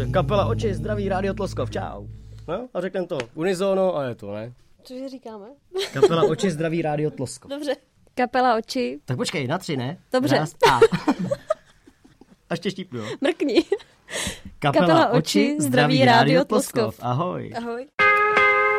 Kapela Oči, zdraví Rádio Tloskov, čau. No, a řekneme to unizono a je to, ne? Cože říkáme? Kapela Oči, zdraví Rádio Tloskov. Dobře. Kapela Oči. Tak počkej, na 3, ne? Dobře. Raz, a. Ještě štípnu, jo? Mrkni. Kapela Oči, zdraví Rádio Tloskov. Ahoj. Ahoj.